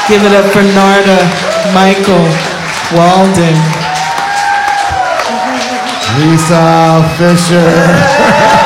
Give it up for Narda Michael Walden. Lisa Fisher.